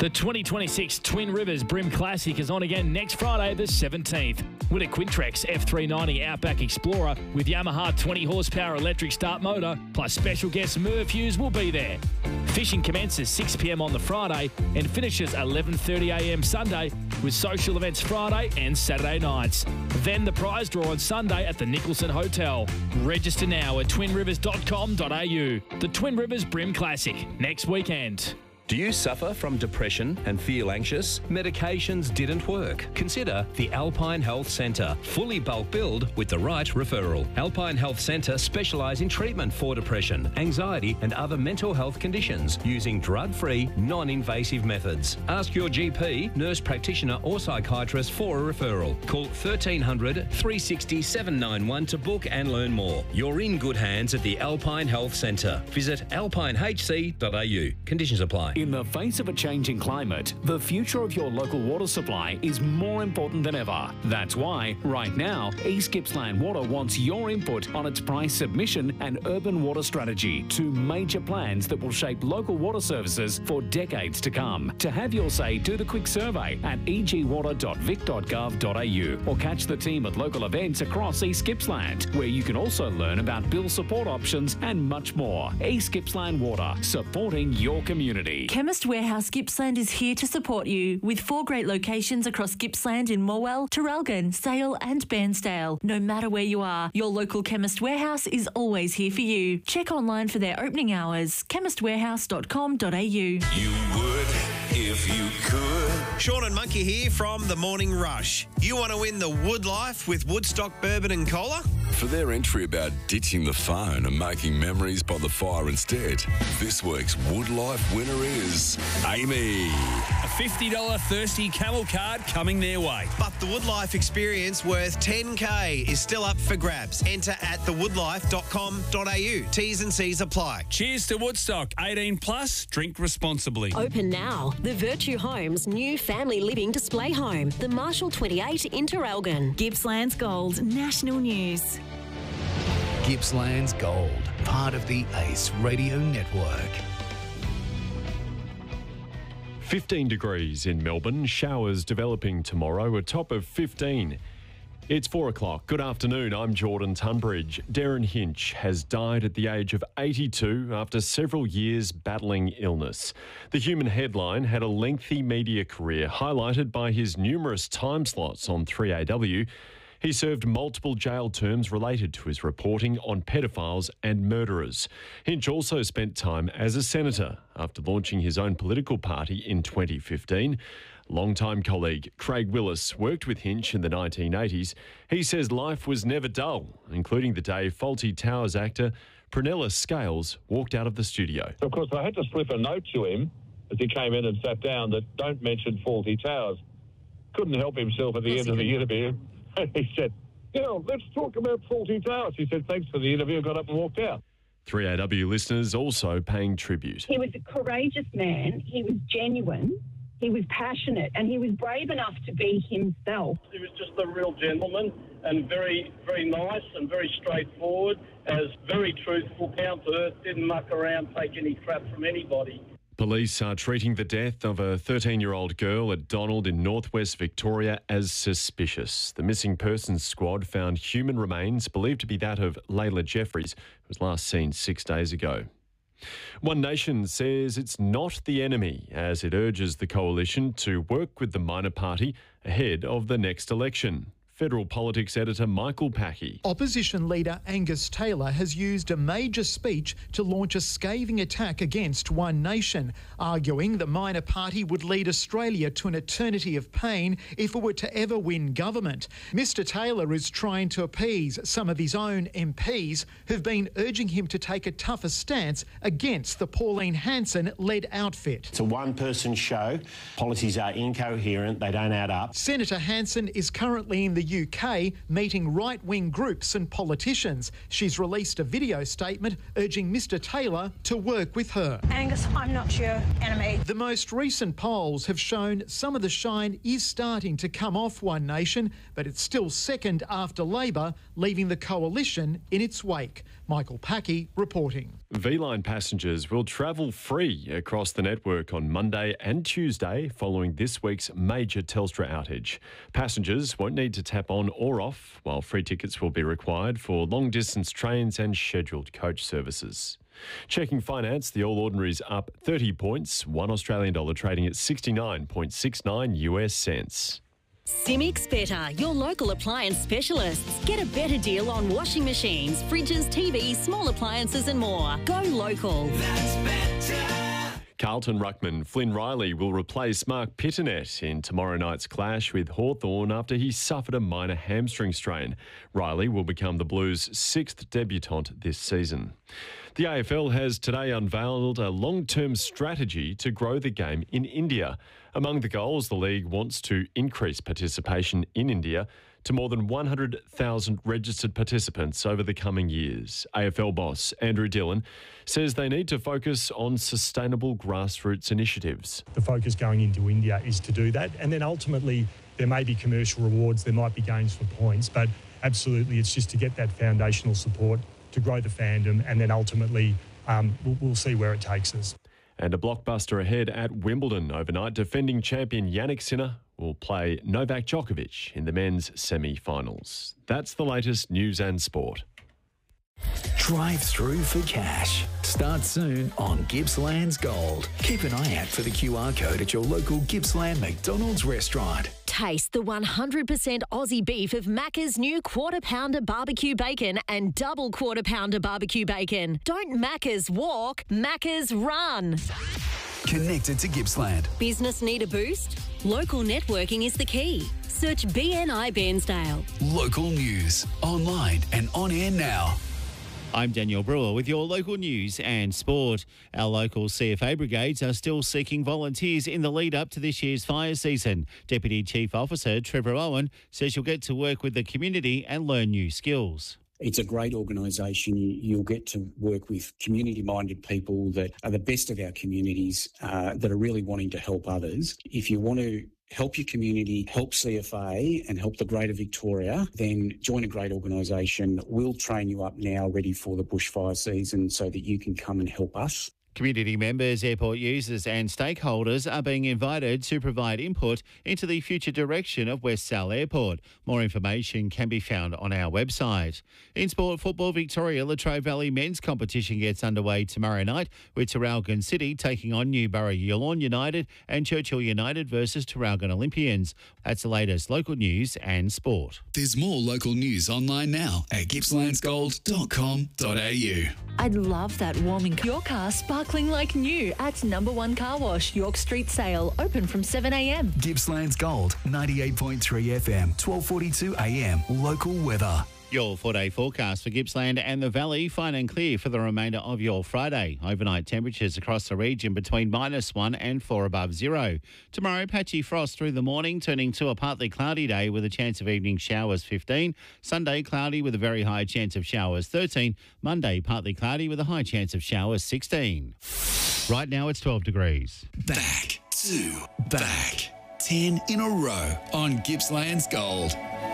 The 2026 Twin Rivers Brim Classic is on again next Friday, the 17th. Win a Quintrex F390 Outback Explorer with Yamaha 20 horsepower electric start motor, plus special guest Merv Hughes will be there. Fishing commences 6 p.m. on the Friday and finishes 11:30 a.m. Sunday, with social events Friday and Saturday nights. Then the prize draw on Sunday at the Nicholson Hotel. Register now at twinrivers.com.au. The Twin Rivers Brim Classic, next weekend. Do you suffer from depression and feel anxious? Medications didn't work? Consider the Alpine Health Centre. Fully bulk billed with the right referral. Alpine Health Centre specialise in treatment for depression, anxiety and other mental health conditions using drug-free, non-invasive methods. Ask your GP, nurse practitioner or psychiatrist for a referral. Call 1300 360 791 to book and learn more. You're in good hands at the Alpine Health Centre. Visit alpinehc.au. Conditions apply. In the face of a changing climate, the future of your local water supply is more important than ever. That's why, right now, East Gippsland Water wants your input on its price submission and urban water strategy, two major plans that will shape local water services for decades to come. To have your say, do the quick survey at egwater.vic.gov.au or catch the team at local events across East Gippsland, where you can also learn about bill support options and much more. East Gippsland Water, supporting your community. Chemist Warehouse Gippsland is here to support you with 4 great locations across Gippsland in Morwell, Traralgon, Sale and Bairnsdale. No matter where you are, your local Chemist Warehouse is always here for you. Check online for their opening hours, chemistwarehouse.com.au. You would if you could. Sean and Monkey here from The Morning Rush. You want to win the Wood Life with Woodstock Bourbon and Cola? For their entry about ditching the phone and making memories by the fire instead, this week's Wood Life winner is Amy. A $50 Thirsty Camel card coming their way. But the Wood Life experience worth $10K is still up for grabs. Enter at thewoodlife.com.au. T's and C's apply. Cheers to Woodstock. 18 plus, drink responsibly. Open now. The Virtue Homes new family living display home. The Marshall 28 in Traralgon. Gippsland's Gold, national news. Gippsland's Gold, part of the ACE Radio Network. 15 degrees in Melbourne, showers developing tomorrow, a top of 15. It's 4 o'clock. Good afternoon, I'm Jordan Tunbridge. Darren Hinch has died at the age of 82 after several years battling illness. The Human headline had a lengthy media career highlighted by his numerous time slots on 3AW. He served multiple jail terms related to his reporting on pedophiles and murderers. Hinch also spent time as a senator after launching his own political party in 2015. Longtime colleague Craig Willis worked with Hinch in the 1980s. He says life was never dull, including the day Fawlty Towers actor Prunella Scales walked out of the studio. Of course, I had to slip a note to him as he came in and sat down that don't mention Fawlty Towers. Couldn't help himself at the end of the interview. He said, let's talk about Fawlty Towers. He said, thanks for the interview, got up and walked out. 3AW listeners also paying tribute. He was a courageous man. He was genuine. He was passionate, and he was brave enough to be himself. He was just a real gentleman and very, very nice and very straightforward, as very truthful, down to earth, didn't muck around, take any crap from anybody. Police are treating the death of a 13-year-old girl at Donald in northwest Victoria as suspicious. The missing persons squad found human remains believed to be that of Layla Jeffries, who was last seen 6 days ago. One Nation says it's not the enemy as it urges the coalition to work with the minor party ahead of the next election. Federal Politics editor Michael Packey. Opposition leader Angus Taylor has used a major speech to launch a scathing attack against One Nation, arguing the minor party would lead Australia to an eternity of pain if it were to ever win government. Mr Taylor is trying to appease some of his own MPs who've been urging him to take a tougher stance against the Pauline Hanson-led outfit. It's a one-person show. Policies are incoherent. They don't add up. Senator Hanson is currently in the UK meeting right-wing groups and politicians. She's released a video statement urging Mr Taylor to work with her. Angus, I'm not your enemy. The most recent polls have shown some of the shine is starting to come off One Nation, but it's still second after Labor, leaving the coalition in its wake. Michael Packey reporting. V-Line passengers will travel free across the network on Monday and Tuesday following this week's major Telstra outage. Passengers won't need to tap on or off, while free tickets will be required for long-distance trains and scheduled coach services. Checking finance, the All Ordinary's up 30 points, $1 Australian dollar trading at 69.69 US cents. Simics Better, your local appliance specialists. Get a better deal on washing machines, fridges, TVs, small appliances and more. Go local. That's better. Carlton ruckman Flynn Riley will replace Mark Pitternet in tomorrow night's clash with Hawthorn after he suffered a minor hamstring strain. Riley will become the Blues' 6th debutant this season. The AFL has today unveiled a long-term strategy to grow the game in India. Among the goals, the league wants to increase participation in India to more than 100,000 registered participants over the coming years. AFL boss Andrew Dillon says they need to focus on sustainable grassroots initiatives. The focus going into India is to do that, and then ultimately there may be commercial rewards, there might be gains for points, but absolutely it's just to get that foundational support to grow the fandom, and then ultimately we'll see where it takes us. And a blockbuster ahead at Wimbledon overnight. Defending champion Jannik Sinner will play Novak Djokovic in the men's semi-finals. That's the latest news and sport. Drive through for cash. Start soon on Gippsland's Gold. Keep an eye out for the QR code at your local Gippsland McDonald's restaurant. Taste the 100% Aussie beef of Macca's new Quarter Pounder barbecue bacon and double Quarter Pounder barbecue bacon. Don't Macca's walk, Macca's run. Connected to Gippsland. Business need a boost? Local networking is the key. Search BNI Bairnsdale. Local news, online and on air now. I'm Daniel Brewer with your local news and sport. Our local CFA brigades are still seeking volunteers in the lead up to this year's fire season. Deputy Chief Officer Trevor Owen says you'll get to work with the community and learn new skills. It's a great organisation. You'll get to work with community-minded people that are the best of our communities, that are really wanting to help others. If you want to help your community, help CFA and help the Greater Victoria, then join a great organisation. We'll train you up now ready for the bushfire season so that you can come and help us. Community members, airport users and stakeholders are being invited to provide input into the future direction of West Sal Airport. More information can be found on our website. In sport football, Victoria Latrobe Valley men's competition gets underway tomorrow night with Traralgon City taking on Newborough Yallourn United and Churchill United versus Traralgon Olympians. That's the latest local news and sport. There's more local news online now at gippslandsgold.com.au. I'd love that warming your car sparkling like new at Number One Car Wash, York Street Sale, open from 7 a.m. Gippsland's Gold, 98.3 FM, 12:42 a.m. Local weather. Your 4-day forecast for Gippsland and the Valley, fine and clear for the remainder of your Friday. Overnight temperatures across the region between -1 and 4 above zero. Tomorrow, patchy frost through the morning, turning to a partly cloudy day with a chance of evening showers 15. Sunday, cloudy with a very high chance of showers 13. Monday, partly cloudy with a high chance of showers 16. Right now, it's 12 degrees. Back. 10 in a row on Gippsland's Gold.